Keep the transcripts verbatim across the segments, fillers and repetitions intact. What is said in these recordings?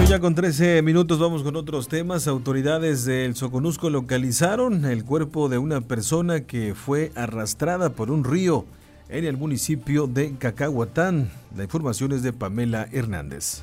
Ya con trece minutos vamos con otros temas. Autoridades del Soconusco localizaron el cuerpo de una persona que fue arrastrada por un río en el municipio de Cacahuatán. La información es de Pamela Hernández.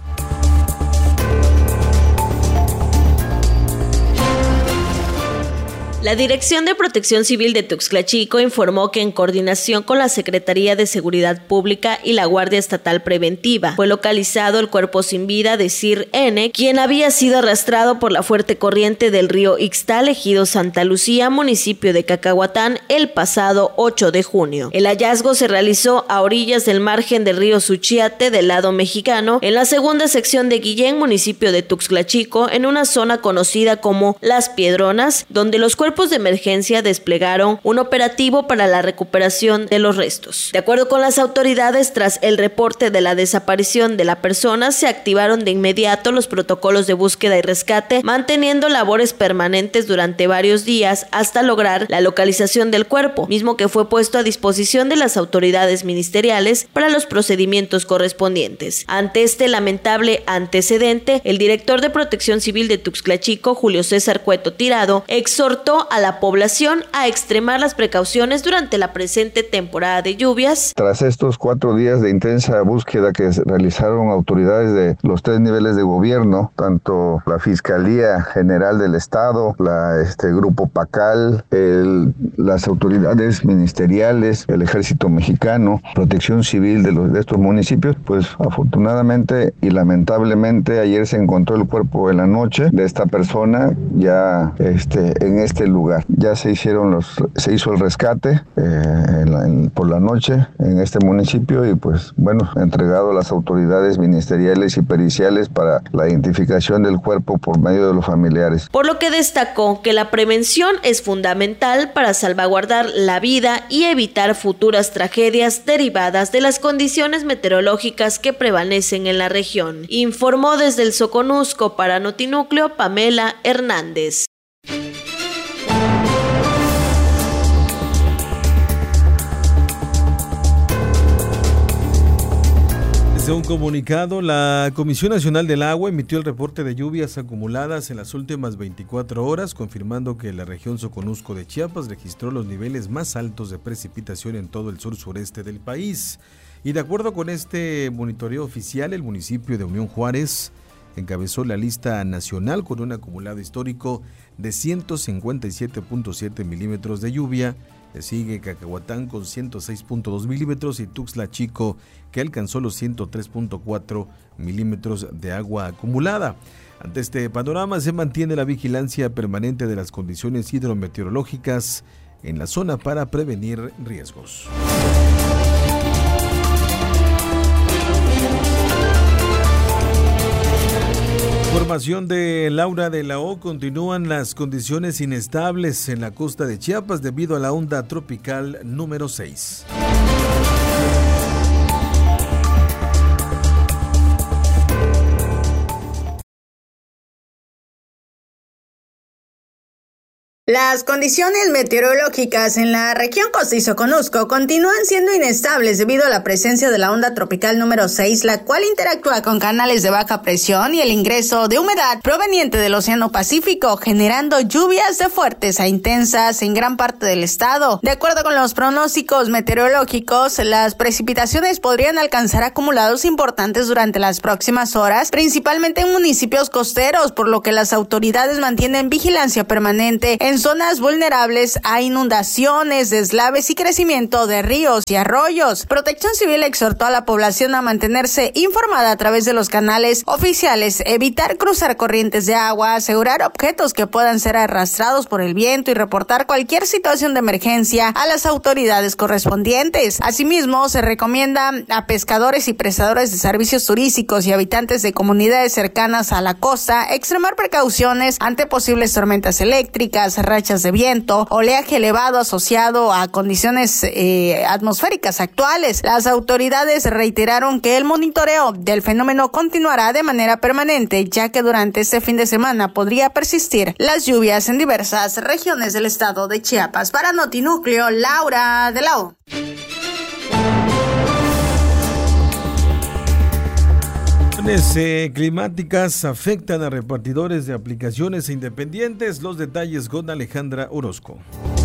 La Dirección de Protección Civil de Tuxtla Chico informó que en coordinación con la Secretaría de Seguridad Pública y la Guardia Estatal Preventiva fue localizado el cuerpo sin vida de Sir N., quien había sido arrastrado por la fuerte corriente del río Ixtal, ejido Santa Lucía, municipio de Cacahuatán, el pasado ocho de junio. El hallazgo se realizó a orillas del margen del río Suchiate del lado mexicano, en la segunda sección de Guillén, municipio de Tuxtla Chico, en una zona conocida como Las Piedronas, donde los cuerpos de emergencia desplegaron un operativo para la recuperación de los restos. De acuerdo con las autoridades, tras el reporte de la desaparición de la persona, se activaron de inmediato los protocolos de búsqueda y rescate, manteniendo labores permanentes durante varios días hasta lograr la localización del cuerpo, mismo que fue puesto a disposición de las autoridades ministeriales para los procedimientos correspondientes. Ante este lamentable antecedente, el director de Protección Civil de Tuxtla Chico, Julio César Cueto Tirado, exhortó a la población a extremar las precauciones durante la presente temporada de lluvias. Tras estos cuatro días de intensa búsqueda que realizaron autoridades de los tres niveles de gobierno, tanto la Fiscalía General del Estado, la este Grupo Pacal, el, las autoridades ministeriales, el Ejército Mexicano, Protección Civil de, los, de estos municipios, pues afortunadamente y lamentablemente ayer se encontró el cuerpo en la noche de esta persona ya este, en este lugar. lugar. Ya se hicieron los, se hizo el rescate eh, en la, en, por la noche en este municipio y pues bueno, entregado a las autoridades ministeriales y periciales para la identificación del cuerpo por medio de los familiares. Por lo que destacó que la prevención es fundamental para salvaguardar la vida y evitar futuras tragedias derivadas de las condiciones meteorológicas que prevalecen en la región. Informó desde el Soconusco para Notinúcleo Pamela Hernández. Desde un comunicado, la Comisión Nacional del Agua emitió el reporte de lluvias acumuladas en las últimas veinticuatro horas, confirmando que la región Soconusco de Chiapas registró los niveles más altos de precipitación en todo el sur sureste del país. Y de acuerdo con este monitoreo oficial, el municipio de Unión Juárez encabezó la lista nacional con un acumulado histórico de ciento cincuenta y siete punto siete milímetros de lluvia. Le sigue Cacahuatán con ciento seis punto dos milímetros y Tuxtla Chico, que alcanzó los ciento tres punto cuatro milímetros de agua acumulada. Ante este panorama se mantiene la vigilancia permanente de las condiciones hidrometeorológicas en la zona para prevenir riesgos. Información de Laura de la O. Continúan las condiciones inestables en la costa de Chiapas debido a la onda tropical número seis. Las condiciones meteorológicas en la región Costa y Soconusco continúan siendo inestables debido a la presencia de la onda tropical número seis, la cual interactúa con canales de baja presión y el ingreso de humedad proveniente del Océano Pacífico, generando lluvias de fuertes a intensas en gran parte del estado. De acuerdo con los pronósticos meteorológicos, las precipitaciones podrían alcanzar acumulados importantes durante las próximas horas, principalmente en municipios costeros, por lo que las autoridades mantienen vigilancia permanente en zonas vulnerables a inundaciones, deslaves y crecimiento de ríos y arroyos. Protección Civil exhortó a la población a mantenerse informada a través de los canales oficiales, evitar cruzar corrientes de agua, asegurar objetos que puedan ser arrastrados por el viento y reportar cualquier situación de emergencia a las autoridades correspondientes. Asimismo, se recomienda a pescadores y prestadores de servicios turísticos y habitantes de comunidades cercanas a la costa extremar precauciones ante posibles tormentas eléctricas, rachas de viento, oleaje elevado asociado a condiciones eh, atmosféricas actuales. Las autoridades reiteraron que el monitoreo del fenómeno continuará de manera permanente, ya que durante este fin de semana podría persistir las lluvias en diversas regiones del estado de Chiapas. Para Notinúcleo, Laura de la O. Condiciones eh, climáticas afectan a repartidores de aplicaciones e independientes. Los detalles con Alejandra Orozco.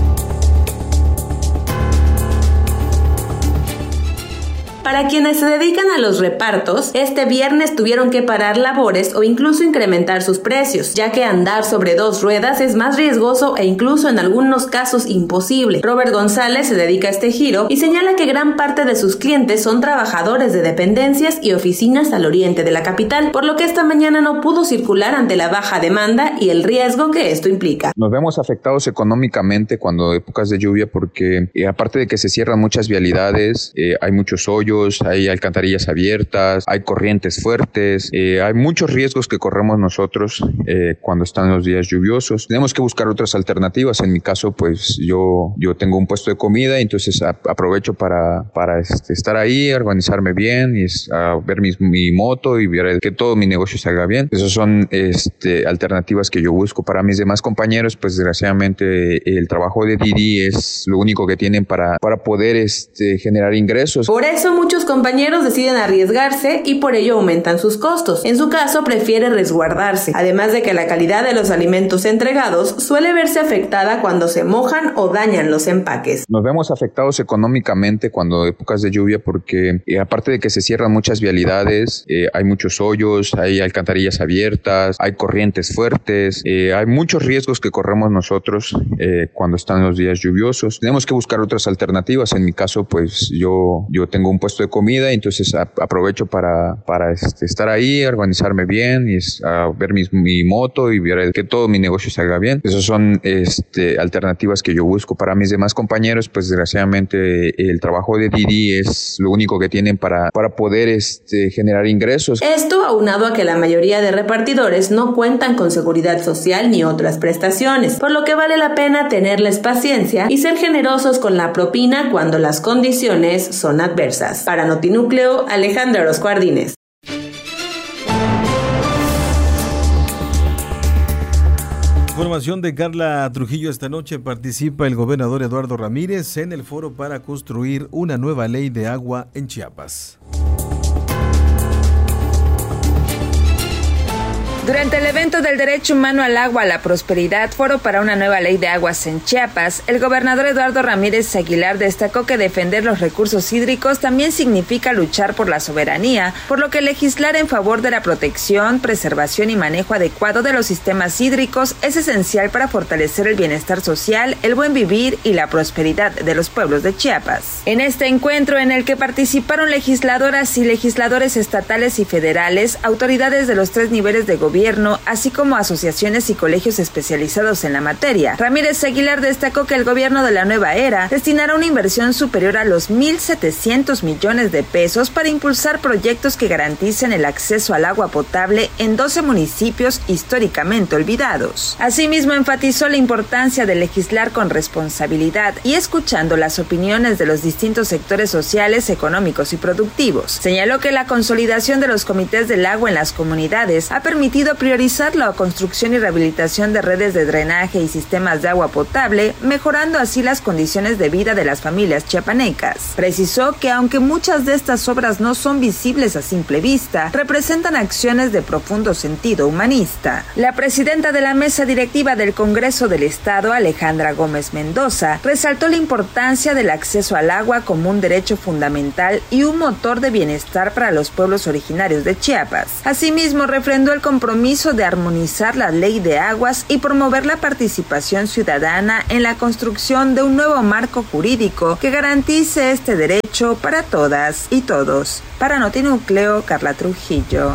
Para quienes se dedican a los repartos, este viernes tuvieron que parar labores o incluso incrementar sus precios, ya que andar sobre dos ruedas es más riesgoso e incluso en algunos casos imposible. Robert González se dedica a este giro y señala que gran parte de sus clientes son trabajadores de dependencias y oficinas al oriente de la capital, por lo que esta mañana no pudo circular ante la baja demanda y el riesgo que esto implica. Nos vemos afectados económicamente cuando épocas de lluvia porque eh, aparte de que se cierran muchas vialidades, eh, hay muchos hoyos, hay alcantarillas abiertas, hay corrientes fuertes, eh, hay muchos riesgos que corremos nosotros eh, cuando están los días lluviosos. Tenemos que buscar otras alternativas. En mi caso, pues yo, yo tengo un puesto de comida, entonces a, aprovecho para, para este, estar ahí, organizarme bien y a ver mi, mi moto y ver que todo mi negocio salga bien. Esas son este, alternativas que yo busco. Para mis demás compañeros, pues desgraciadamente el trabajo de Didi es lo único que tienen para, para poder este, generar ingresos. Por eso muchos compañeros deciden arriesgarse y por ello aumentan sus costos. En su caso, prefiere resguardarse, además de que la calidad de los alimentos entregados suele verse afectada cuando se mojan o dañan los empaques. Nos vemos afectados económicamente cuando épocas de lluvia porque eh, aparte de que se cierran muchas vialidades, eh, hay muchos hoyos, hay alcantarillas abiertas, hay corrientes fuertes, eh, hay muchos riesgos que corremos nosotros eh, cuando están los días lluviosos. Tenemos que buscar otras alternativas. En mi caso, pues yo, yo tengo un puesto de comida, entonces a, aprovecho para, para este, estar ahí, organizarme bien y a ver mi, mi moto y ver que todo mi negocio salga bien. Esas son este, alternativas que yo busco. Para mis demás compañeros, pues desgraciadamente el trabajo de Didi es lo único que tienen para, para poder este, generar ingresos. Esto aunado a que la mayoría de repartidores no cuentan con seguridad social ni otras prestaciones, por lo que vale la pena tenerles paciencia y ser generosos con la propina cuando las condiciones son adversas. Para Notinúcleo, Alejandra Orozco Ardínez. Información de Carla Trujillo. Esta noche participa el gobernador Eduardo Ramírez en el foro para construir una nueva ley de agua en Chiapas. Durante el evento del Derecho Humano al Agua, a la Prosperidad, Foro para una nueva ley de aguas en Chiapas, el gobernador Eduardo Ramírez Aguilar destacó que defender los recursos hídricos también significa luchar por la soberanía, por lo que legislar en favor de la protección, preservación y manejo adecuado de los sistemas hídricos es esencial para fortalecer el bienestar social, el buen vivir y la prosperidad de los pueblos de Chiapas. En este encuentro, en el que participaron legisladoras y legisladores estatales y federales, autoridades de los tres niveles de gobierno, Gobierno, así como asociaciones y colegios especializados en la materia, Ramírez Aguilar destacó que el gobierno de la nueva era destinará una inversión superior a los mil setecientos millones de pesos para impulsar proyectos que garanticen el acceso al agua potable en doce municipios históricamente olvidados. Asimismo, enfatizó la importancia de legislar con responsabilidad y escuchando las opiniones de los distintos sectores sociales, económicos y productivos. Señaló que la consolidación de los comités del agua en las comunidades ha permitido priorizar la construcción y rehabilitación de redes de drenaje y sistemas de agua potable, mejorando así las condiciones de vida de las familias chiapanecas. Precisó que aunque muchas de estas obras no son visibles a simple vista, representan acciones de profundo sentido humanista. La presidenta de la mesa directiva del Congreso del Estado, Alejandra Gómez Mendoza, resaltó la importancia del acceso al agua como un derecho fundamental y un motor de bienestar para los pueblos originarios de Chiapas. Asimismo, refrendó el compromiso de armonizar la ley de aguas y promover la participación ciudadana en la construcción de un nuevo marco jurídico que garantice este derecho para todas y todos. Para Notinúcleo, Carla Trujillo.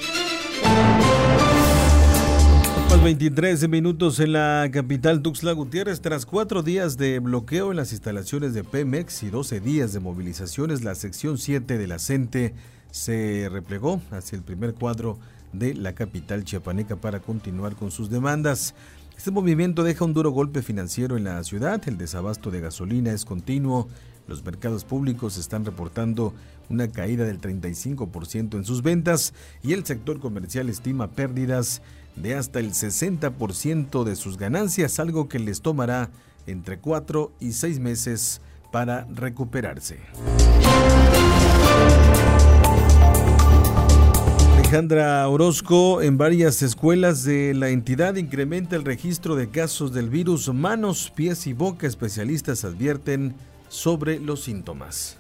veintitrés minutos en la capital Tuxtla Gutiérrez. Tras cuatro días de bloqueo en las instalaciones de Pemex y doce días de movilizaciones, la sección siete de la CENTE se replegó hacia el primer cuadro de la capital chiapaneca para continuar con sus demandas. Este movimiento deja un duro golpe financiero en la ciudad. El desabasto de gasolina es continuo. Los mercados públicos están reportando una caída del treinta y cinco por ciento en sus ventas y el sector comercial estima pérdidas de hasta el sesenta por ciento de sus ganancias, algo que les tomará entre cuatro y seis meses para recuperarse. Alejandra Orozco, en varias escuelas de la entidad incrementa el registro de casos del virus manos, pies y boca. Especialistas advierten sobre los síntomas.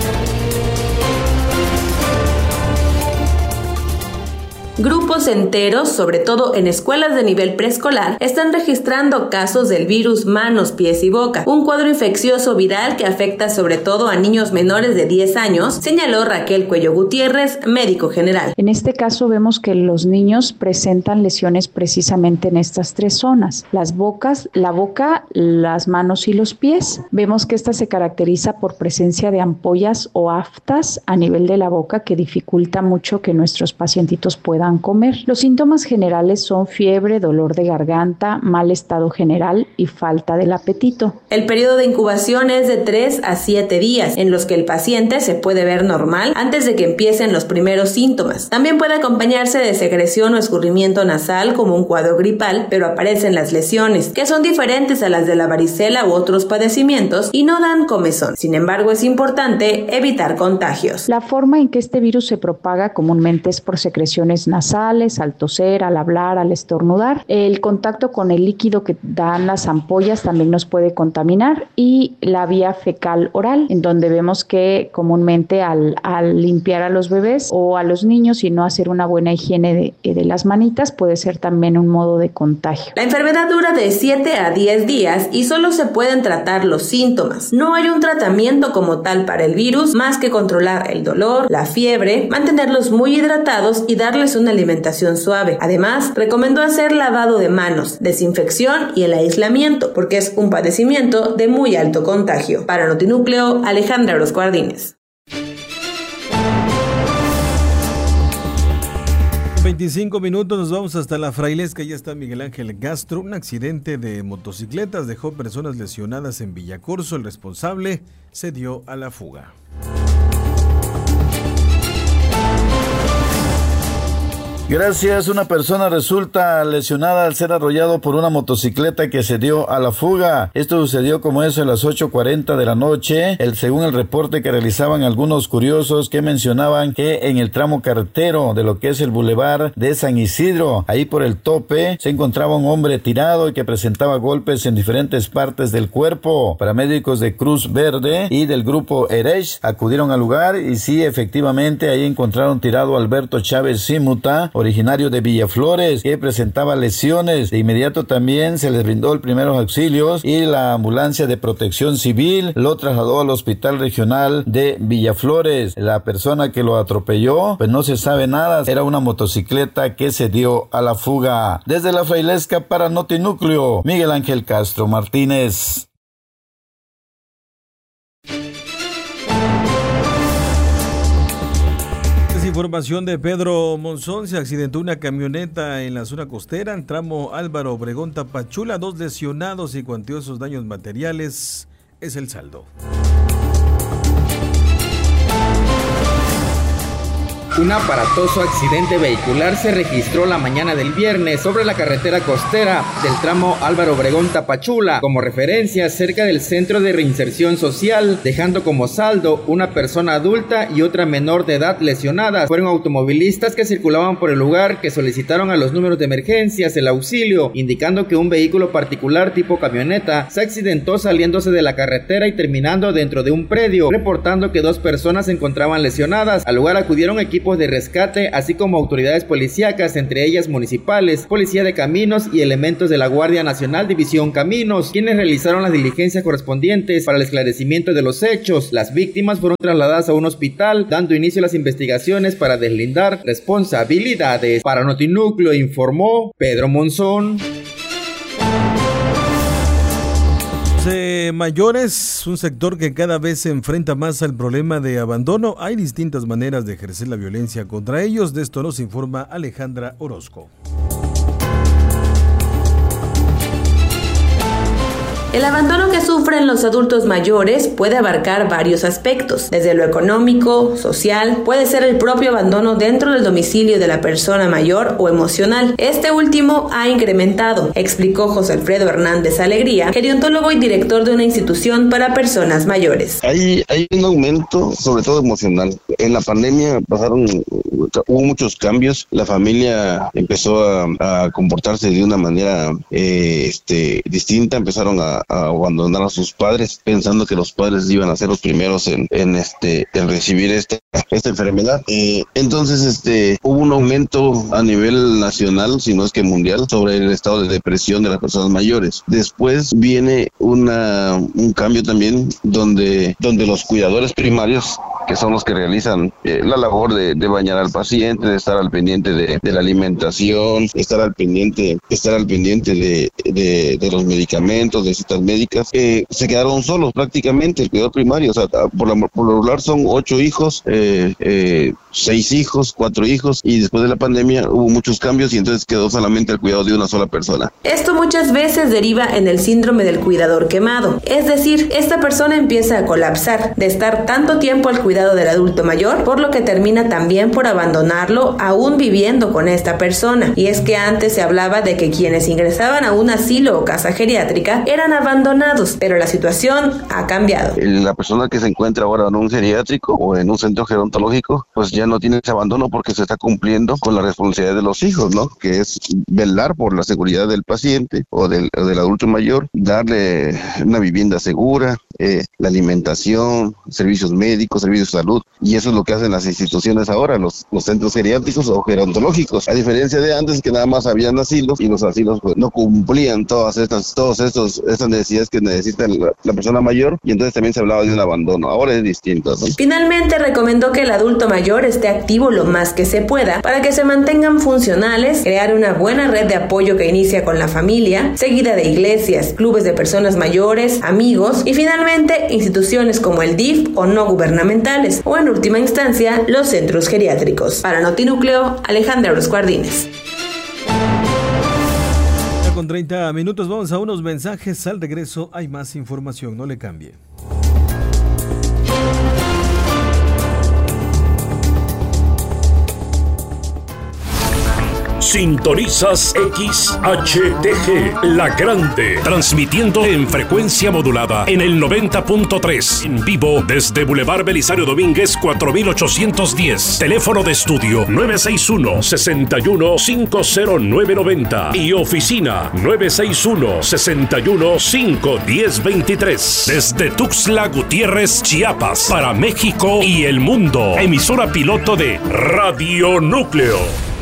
Grupos enteros, sobre todo en escuelas de nivel preescolar, están registrando casos del virus manos, pies y boca, un cuadro infeccioso viral que afecta sobre todo a niños menores de diez años, señaló Raquel Cuello Gutiérrez, médico general. En este caso vemos que los niños presentan lesiones precisamente en estas tres zonas, las bocas, la boca, las manos y los pies. Vemos que esta se caracteriza por presencia de ampollas o aftas a nivel de la boca que dificulta mucho que nuestros pacientitos puedan comer. Los síntomas generales son fiebre, dolor de garganta, mal estado general y falta del apetito. El periodo de incubación es de tres a siete días, en los que el paciente se puede ver normal antes de que empiecen los primeros síntomas. También puede acompañarse de secreción o escurrimiento nasal como un cuadro gripal, pero aparecen las lesiones, que son diferentes a las de la varicela u otros padecimientos y no dan comezón. Sin embargo, es importante evitar contagios. La forma en que este virus se propaga comúnmente es por secreciones nasales nasales, al toser, al hablar, al estornudar. El contacto con el líquido que dan las ampollas también nos puede contaminar, y la vía fecal oral, en donde vemos que comúnmente al, al limpiar a los bebés o a los niños y no hacer una buena higiene de, de las manitas puede ser también un modo de contagio. La enfermedad dura de siete a diez días y solo se pueden tratar los síntomas. No hay un tratamiento como tal para el virus más que controlar el dolor, la fiebre, mantenerlos muy hidratados y darles una alimentación suave. Además, recomendó hacer lavado de manos, desinfección y el aislamiento, porque es un padecimiento de muy alto contagio. Para Notinúcleo, Alejandra Orozco Ardínez. veinticinco minutos, nos vamos hasta La Frailesca. Ya está Miguel Ángel Castro. Un accidente de motocicletas dejó personas lesionadas en Villacorso. El responsable se dio a la fuga. Gracias, una persona resulta lesionada al ser arrollado por una motocicleta que se dio a la fuga. Esto sucedió como eso a las ocho cuarenta de la noche, el, según el reporte que realizaban algunos curiosos que mencionaban que en el tramo carretero de lo que es el bulevar de San Isidro, ahí por el tope, se encontraba un hombre tirado y que presentaba golpes en diferentes partes del cuerpo. Paramédicos de Cruz Verde y del grupo Erech acudieron al lugar y sí, efectivamente, ahí encontraron tirado a Alberto Chávez Símuta, originario de Villaflores, que presentaba lesiones. De inmediato también se les brindó el primeros auxilios y la ambulancia de Protección Civil lo trasladó al Hospital Regional de Villaflores. La persona que lo atropelló, pues no se sabe nada, era una motocicleta que se dio a la fuga. Desde La Frailesca para Notinúcleo, Miguel Ángel Castro Martínez. Información de Pedro Monzón. Se accidentó una camioneta en la zona costera, en tramo Álvaro Obregón Tapachula. Dos lesionados y cuantiosos daños materiales es el saldo. Un aparatoso accidente vehicular se registró la mañana del viernes sobre la carretera costera del tramo Álvaro Obregón Tapachula, como referencia cerca del Centro de Reinserción Social, dejando como saldo una persona adulta y otra menor de edad lesionadas. Fueron automovilistas que circulaban por el lugar que solicitaron a los números de emergencias el auxilio, indicando que un vehículo particular tipo camioneta se accidentó saliéndose de la carretera y terminando dentro de un predio, reportando que dos personas se encontraban lesionadas. Al lugar acudieron equipos de rescate, así como autoridades policíacas, entre ellas municipales, policía de caminos y elementos de la Guardia Nacional División Caminos, quienes realizaron las diligencias correspondientes para el esclarecimiento de los hechos. Las víctimas fueron trasladadas a un hospital, dando inicio a las investigaciones para deslindar responsabilidades. Para Notinúcleo informó Pedro Monzón. Mayores, un sector que cada vez se enfrenta más al problema de abandono. Hay distintas maneras de ejercer la violencia contra ellos. De esto nos informa Alejandra Orozco. El abandono que sufren los adultos mayores puede abarcar varios aspectos, desde lo económico, social, puede ser el propio abandono dentro del domicilio de la persona mayor o emocional. Este último ha incrementado, explicó José Alfredo Hernández Alegría, gerontólogo y director de una institución para personas mayores. Hay, hay un aumento, sobre todo emocional. En la pandemia pasaron, hubo muchos cambios. La familia empezó a, a comportarse de una manera eh, este, distinta. Empezaron a, a abandonar a sus padres, pensando que los padres iban a ser los primeros en, en este, en recibir esta, esta enfermedad. Eh, entonces, este, hubo un aumento a nivel nacional, si no es que mundial, sobre el estado de depresión de las personas mayores. Después viene una, un cambio también donde, donde los cuidadores primarios, que son los que realizan eh, la labor de, de bañar al paciente, de estar al pendiente de, de la alimentación, estar al pendiente, estar al pendiente de, de, de los medicamentos, de citas médicas, eh, se quedaron solos prácticamente, el cuidador primario. O sea, por, la, por lo regular son ocho hijos, eh, eh, seis hijos, cuatro hijos, y después de la pandemia hubo muchos cambios y entonces quedó solamente el cuidado de una sola persona. Esto muchas veces deriva en el síndrome del cuidador quemado, es decir, esta persona empieza a colapsar de estar tanto tiempo al cuidado del adulto mayor, por lo que termina también por abandonarlo aún viviendo con esta persona. Y es que antes se hablaba de que quienes ingresaban a un asilo o casa geriátrica eran abandonados, pero la situación ha cambiado. La persona que se encuentra ahora en un geriátrico o en un centro gerontológico, pues ya no tiene ese abandono porque se está cumpliendo con la responsabilidad de los hijos, ¿no? Que es velar por la seguridad del paciente o del, o del adulto mayor, darle una vivienda segura, eh, la alimentación, servicios médicos, servicios de salud, y eso es lo que hacen las instituciones ahora, los, los centros geriátricos o gerontológicos, a diferencia de antes que nada más habían asilos y los asilos pues, no cumplían todas estas, todos estos, estas necesidades que necesita la, la persona mayor, y entonces también se hablaba de un abandono. Ahora es distinto, ¿no? Finalmente recomendó que el adulto mayor esté activo lo más que se pueda para que se mantengan funcionales, crear una buena red de apoyo que inicia con la familia, seguida de iglesias, clubes de personas mayores, amigos y finalmente instituciones como el D I F o no gubernamentales o en última instancia los centros geriátricos. Para Notinúcleo, Alejandra Orozco-Ardínez. Con treinta minutos vamos a unos mensajes. Al regreso hay más información, no le cambie. Sintonizas X H T G, La Grande, transmitiendo en frecuencia modulada en el noventa punto tres, en vivo desde Boulevard Belisario Domínguez cuatro mil ochocientos diez, teléfono de estudio nueve seis uno, seis uno cinco cero nueve nueve cero y oficina nueve seis uno, seis uno cinco uno cero dos tres, desde Tuxtla Gutiérrez, Chiapas, para México y el mundo, emisora piloto de Radio Núcleo.